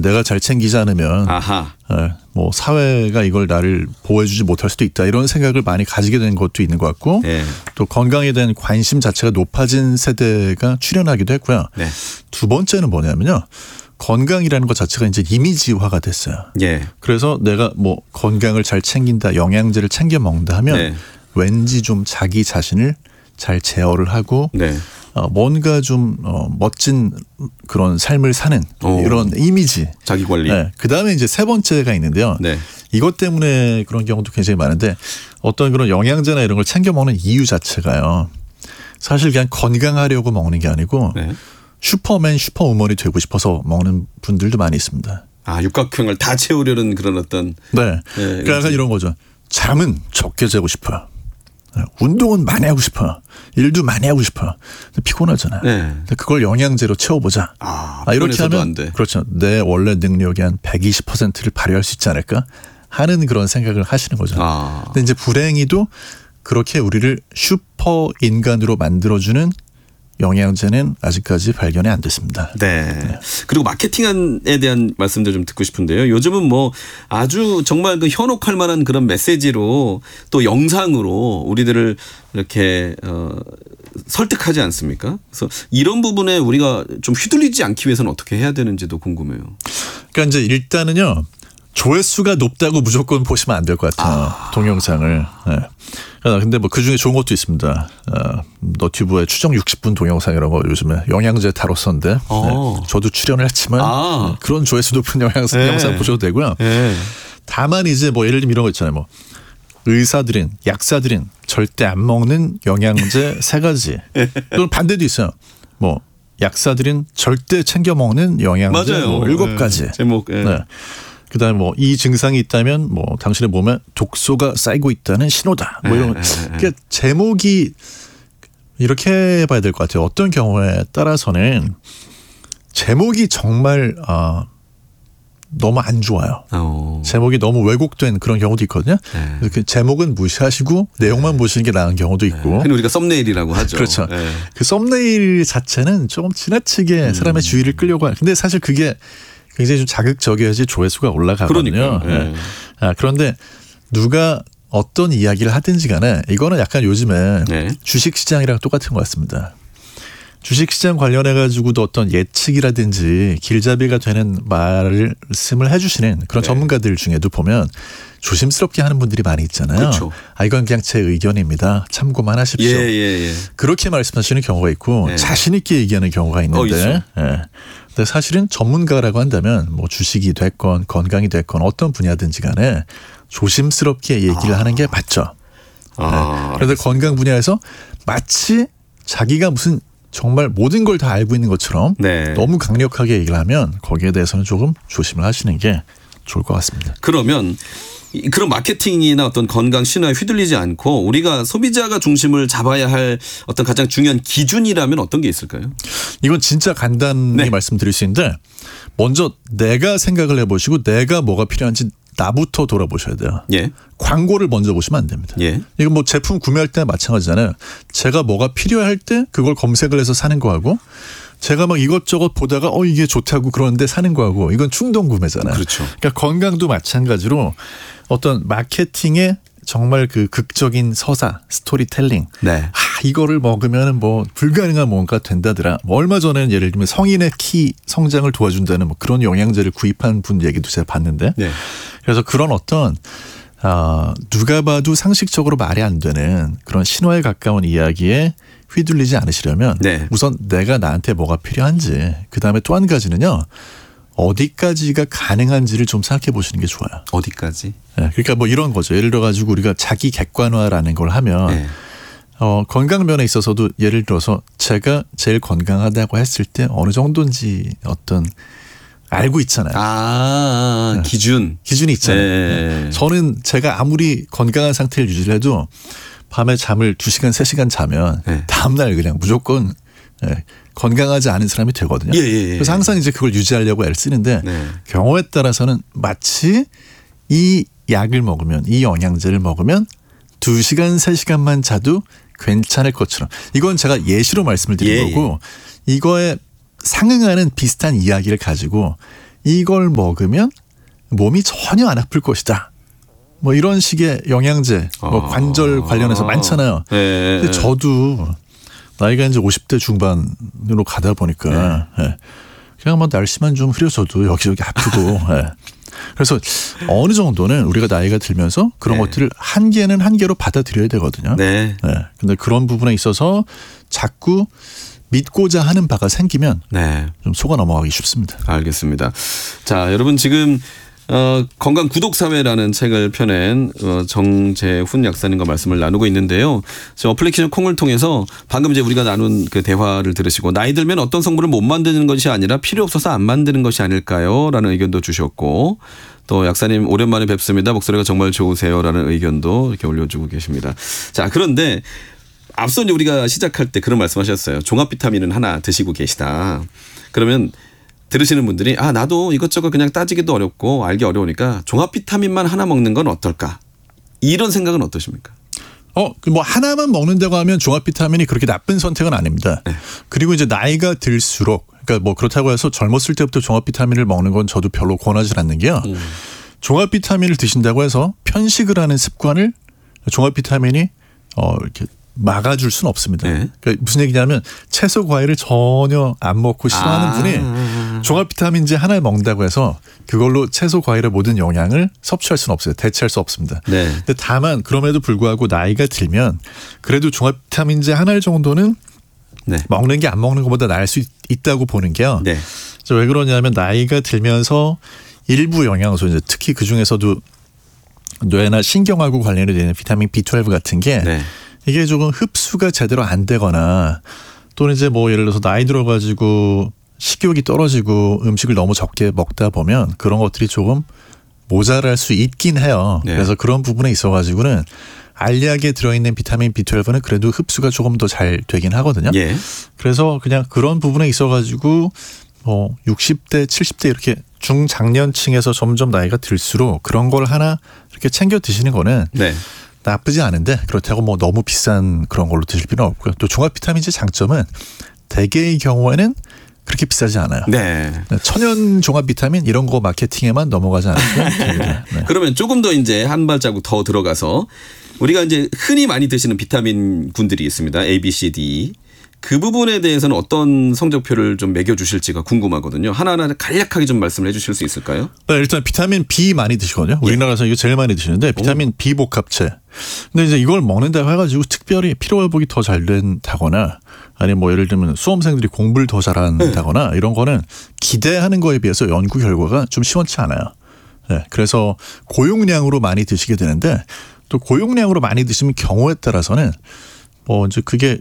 내가 잘 챙기지 않으면 뭐 사회가 이걸 나를 보호해주지 못할 수도 있다 이런 생각을 많이 가지게 된 것도 있는 것 같고 또 건강에 대한 관심 자체가 높아진 세대가 출현하기도 했고요. 두 번째는 뭐냐면요. 건강이라는 것 자체가 이제 이미지화가 됐어요. 그래서 내가 뭐 건강을 잘 챙긴다, 영양제를 챙겨 먹는다 하면 왠지 좀 자기 자신을 잘 제어를 하고 뭔가 좀 멋진 그런 삶을 사는 이런 이미지. 자기 관리. 그다음에 이제 세 번째가 있는데요. 이것 때문에 그런 경우도 굉장히 많은데 어떤 그런 영양제나 이런 걸 챙겨 먹는 이유 자체가요. 사실 그냥 건강하려고 먹는 게 아니고 슈퍼맨, 슈퍼우먼이 되고 싶어서 먹는 분들도 많이 있습니다. 육각형을 다 채우려는 그런 어떤. 그러니까 약간 이런 거죠. 잠은 적게 자고 싶어요. 운동은 많이 하고 싶어요. 일도 많이 하고 싶어요. 피곤하잖아요. 근데 그걸 영양제로 채워보자. 이렇게 하면 안 돼. 그렇죠. 내 원래 능력의 한 120%를 발휘할 수 있지 않을까 하는 그런 생각을 하시는 거죠. 근데 이제 불행히도 그렇게 우리를 슈퍼 인간으로 만들어주는 영양제는 아직까지 발견이 안 됐습니다. 그리고 마케팅에 대한 말씀도 좀 듣고 싶은데요. 요즘은 뭐 아주 정말 그 현혹할 만한 그런 메시지로 또 영상으로 우리들을 이렇게 설득하지 않습니까? 그래서 이런 부분에 우리가 좀 휘둘리지 않기 위해서는 어떻게 해야 되는지도 궁금해요. 그러니까 이제 일단은요. 조회수가 높다고 무조건 보시면 안 될 것 같아요. 동영상을. 근데 뭐 그중에 좋은 것도 있습니다. 너튜브에 추정 60분 동영상이라는 거 요즘에 영양제 다뤘었는데 저도 출연을 했지만 그런 조회수 높은 영상 보셔도 되고요. 다만 이제 뭐 예를 들면 이런 거 있잖아요. 뭐 의사들은 약사들은 절대 안 먹는 영양제 3가지. 또는 반대도 있어요. 뭐 약사들은 절대 챙겨 먹는 영양제 뭐 7가지. 제목. 그다음에 뭐 이 증상이 있다면 뭐 당신의 몸에 독소가 쌓이고 있다는 신호다. 뭐 이런 그러니까 제목이 이렇게 봐야 될 것 같아요. 어떤 경우에 따라서는 제목이 정말 너무 안 좋아요. 제목이 너무 왜곡된 그런 경우도 있거든요. 그래서 그 제목은 무시하시고 내용만 보시는 게 나은 경우도 있고. 우리가 썸네일이라고 하죠. 그렇죠. 그 썸네일 자체는 조금 지나치게 사람의 주의를 끌려고 하는. 근데 사실 그게 굉장히 좀 자극적이어야지 조회수가 올라가거든요. 그런데 누가 어떤 이야기를 하든지 간에 이거는 약간 요즘에 주식시장이랑 똑같은 것 같습니다. 주식시장 관련해 가지고도 어떤 예측이라든지 길잡이가 되는 말씀을 해주시는 그런 전문가들 중에도 보면 조심스럽게 하는 분들이 많이 있잖아요. 이건 그냥 제 의견입니다. 참고만 하십시오. 그렇게 말씀하시는 경우가 있고 자신 있게 얘기하는 경우가 있는데 근데 사실은 전문가라고 한다면 뭐 주식이 됐건 건강이 됐건 어떤 분야든지 간에 조심스럽게 얘기를 하는 게 맞죠. 그런데 건강 분야에서 마치 자기가 무슨 정말 모든 걸 다 알고 있는 것처럼 너무 강력하게 얘기를 하면 거기에 대해서는 조금 조심을 하시는 게 좋을 것 같습니다. 그러면 그런 마케팅이나 어떤 건강 신화에 휘둘리지 않고 우리가 소비자가 중심을 잡아야 할 어떤 가장 중요한 기준이라면 어떤 게 있을까요? 이건 진짜 간단히 말씀드릴 수 있는데 먼저 내가 생각을 해보시고 내가 뭐가 필요한지 나부터 돌아보셔야 돼요. 광고를 먼저 보시면 안 됩니다. 이건 뭐 제품 구매할 때 마찬가지잖아요. 제가 뭐가 필요할 때 그걸 검색을 해서 사는 거하고 제가 막 이것저것 보다가 이게 좋다고 그러는데 사는 거하고 이건 충동 구매잖아요. 그러니까 건강도 마찬가지로 어떤 마케팅의 정말 그 극적인 서사, 스토리텔링. 이거를 먹으면 뭐 불가능한 뭔가 된다더라. 뭐 얼마 전에는 예를 들면 성인의 키 성장을 도와준다는 뭐 그런 영양제를 구입한 분 얘기도 제가 봤는데. 그래서 그런 어떤 누가 봐도 상식적으로 말이 안 되는 그런 신화에 가까운 이야기에 휘둘리지 않으시려면 우선 내가 나한테 뭐가 필요한지 그다음에 또 한 가지는요. 어디까지가 가능한지를 좀 생각해 보시는 게 좋아요. 어디까지? 그러니까 뭐 이런 거죠. 예를 들어 가지고 우리가 자기 객관화라는 걸 하면 건강 면에 있어서도 예를 들어서 제가 제일 건강하다고 했을 때 어느 정도인지 어떤 알고 있잖아요. 기준이 있잖아요. 저는 제가 아무리 건강한 상태를 유지해도 밤에 잠을 2시간, 3시간 자면 다음날 그냥 무조건 건강하지 않은 사람이 되거든요. 그래서 항상 이제 그걸 유지하려고 애를 쓰는데 경우에 따라서는 마치 이 약을 먹으면 이 영양제를 먹으면 2시간, 3시간만 자도 괜찮을 것처럼 이건 제가 예시로 말씀을 드린 거고 이거에 상응하는 비슷한 이야기를 가지고 이걸 먹으면 몸이 전혀 안 아플 것이다. 뭐 이런 식의 영양제, 뭐 관절 관련해서 많잖아요. 네. 근데 저도 나이가 이제 50대 중반으로 가다 보니까 네. 그냥 뭐 날씨만 좀 흐려져도 여기저기 아프고. 네. 그래서 어느 정도는 우리가 나이가 들면서 그런 것들을 한계는 한계로 받아들여야 되거든요. 네. 네. 근데 그런 부분에 있어서 자꾸 믿고자 하는 바가 생기면 좀 속아 넘어가기 쉽습니다. 알겠습니다. 자, 여러분 지금 건강 구독 사회라는 책을 펴낸 정재훈 약사님과 말씀을 나누고 있는데요. 저 어플리케이션 콩을 통해서 방금 이제 우리가 나눈 그 대화를 들으시고 나이 들면 어떤 성분을 못 만드는 것이 아니라 필요 없어서 안 만드는 것이 아닐까요? 라는 의견도 주셨고 또 약사님 오랜만에 뵙습니다. 목소리가 정말 좋으세요라는 의견도 이렇게 올려주고 계십니다. 자, 그런데 앞서 이제 우리가 시작할 때 그런 말씀하셨어요. 종합 비타민은 하나 드시고 계시다. 그러면 들으시는 분들이 나도 이것저것 그냥 따지기도 어렵고 알기 어려우니까 종합 비타민만 하나 먹는 건 어떨까? 이런 생각은 어떠십니까? 뭐 하나만 먹는다고 하면 종합 비타민이 그렇게 나쁜 선택은 아닙니다. 네. 그리고 이제 나이가 들수록 그러니까 뭐 그렇다고 해서 젊었을 때부터 종합 비타민을 먹는 건 저도 별로 권하지 않는 게요. 종합 비타민을 드신다고 해서 편식을 하는 습관을 종합 비타민이 이렇게 막아줄 수는 없습니다. 네. 그러니까 무슨 얘기냐면 채소 과일을 전혀 안 먹고 싫어하는 분이 종합 비타민제 하나를 먹는다고 해서 그걸로 채소 과일의 모든 영양을 섭취할 수는 없어요. 대체할 수 없습니다. 네. 근데 다만 그럼에도 불구하고 나이가 들면 그래도 종합 비타민제 하나 정도는 먹는 게 안 먹는 것보다 나을 수 있다고 보는 게요. 네. 왜 그러냐면 나이가 들면서 일부 영양소 이제 특히 그 중에서도 뇌나 신경하고 관련이 되는 비타민 B12 같은 게 이게 조금 흡수가 제대로 안 되거나 또는 이제 뭐 예를 들어서 나이 들어가지고 식욕이 떨어지고 음식을 너무 적게 먹다 보면 그런 것들이 조금 모자랄 수 있긴 해요. 그래서 그런 부분에 있어가지고는 알약에 들어있는 비타민 B12는 그래도 흡수가 조금 더 잘 되긴 하거든요. 그래서 그냥 그런 부분에 있어가지고 60대, 70대 이렇게 중장년층에서 점점 나이가 들수록 그런 걸 하나 이렇게 챙겨 드시는 거는 나쁘지 않은데 그렇다고 뭐 너무 비싼 그런 걸로 드실 필요는 없고요. 또 종합 비타민제 장점은 대개의 경우에는 그렇게 비싸지 않아요. 네. 천연 종합 비타민 이런 거 마케팅에만 넘어가지 않고. 그러면 조금 더 이제 한 발자국 더 들어가서 우리가 이제 흔히 많이 드시는 비타민 군들이 있습니다. A, B, C, D. 그 부분에 대해서는 어떤 성적표를 좀 매겨주실지가 궁금하거든요. 하나하나 간략하게 좀 말씀을 해 주실 수 있을까요? 네, 일단 비타민 B 많이 드시거든요. 우리나라에서 이거 제일 많이 드시는데 비타민 B 복합체. 근데 이제 이걸 먹는다고 해가지고 특별히 피로회복이 더 잘 된다거나 아니면 뭐 예를 들면 수험생들이 공부를 더 잘한다거나 이런 거는 기대하는 거에 비해서 연구 결과가 좀 시원치 않아요. 네, 그래서 고용량으로 많이 드시게 되는데 또 고용량으로 많이 드시면 경우에 따라서는 뭐 이제 그게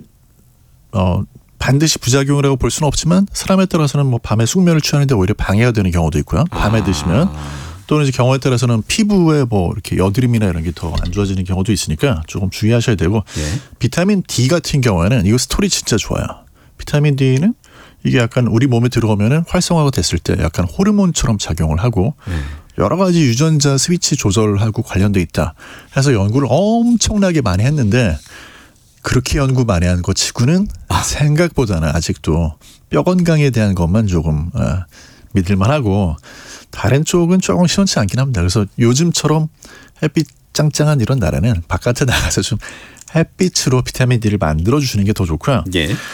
반드시 부작용이라고 볼 수는 없지만 사람에 따라서는 뭐 밤에 숙면을 취하는데 오히려 방해가 되는 경우도 있고요. 밤에 드시면 또는 이제 경우에 따라서는 피부에 뭐 이렇게 여드름이나 이런 게 더 안 좋아지는 경우도 있으니까 조금 주의하셔야 되고 비타민 D 같은 경우에는 이거 스토리 진짜 좋아요. 비타민 D는 이게 약간 우리 몸에 들어오면은 활성화가 됐을 때 약간 호르몬처럼 작용을 하고 여러 가지 유전자 스위치 조절하고 관련돼 있다. 해서 연구를 엄청나게 많이 했는데 그렇게 연구 많이 한 것 치고는 생각보다는 아직도 뼈 건강에 대한 것만 조금 믿을만 하고 다른 쪽은 조금 시원치 않긴 합니다. 그래서 요즘처럼 햇빛 짱짱한 이런 날에는 바깥에 나가서 좀 햇빛으로 비타민 D를 만들어주시는 게 더 좋고요.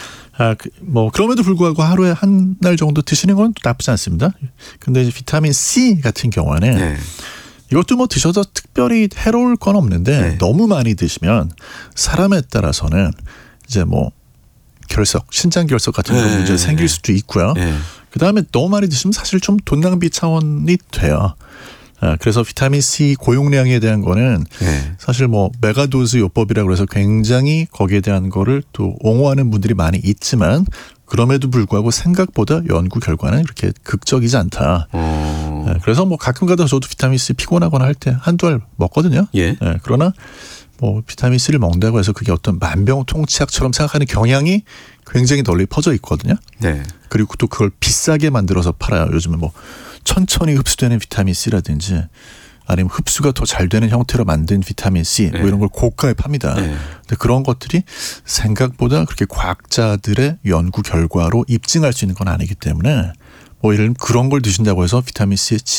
뭐 그럼에도 불구하고 하루에 한 날 정도 드시는 건 나쁘지 않습니다. 근데 이제 비타민 C 같은 경우에는 이것도 뭐 드셔도 특별히 해로울 건 없는데 너무 많이 드시면 사람에 따라서는 이제 뭐 결석, 신장 결석 같은 그런 문제 생길 수도 있고요. 그다음에 너무 많이 드시면 사실 좀 돈 낭비 차원이 돼요. 그래서 비타민 C 고용량에 대한 거는 사실 뭐 메가도즈 요법이라고 해서 굉장히 거기에 대한 거를 또 옹호하는 분들이 많이 있지만 그럼에도 불구하고 생각보다 연구 결과는 그렇게 극적이지 않다. 그래서 뭐 가끔가다 저도 비타민 C 피곤하거나 할 때 한두 알 먹거든요. 그러나 뭐 비타민 C를 먹는다고 해서 그게 어떤 만병통치약처럼 생각하는 경향이 굉장히 널리 퍼져 있거든요. 그리고 또 그걸 비싸게 만들어서 팔아요. 요즘에 뭐 천천히 흡수되는 비타민 C라든지 아니면 흡수가 더 잘 되는 형태로 만든 비타민 C 뭐 이런 걸 고가에 팝니다. 근데 그런 것들이 생각보다 그렇게 과학자들의 연구 결과로 입증할 수 있는 건 아니기 때문에 뭐 예를 들면 그런 걸 드신다고 해서 비타민 C의